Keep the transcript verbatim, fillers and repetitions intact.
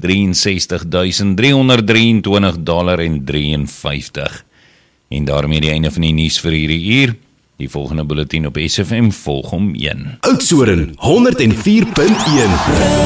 drieënsestig duisend driehonderd drieëntwintig dollar en drieënvyftig. En daarmee die einde van die nuus vir hierdie uur. Die volgende bulletin op S F M volg om een. Oudtshoorn honderd en vier punt een.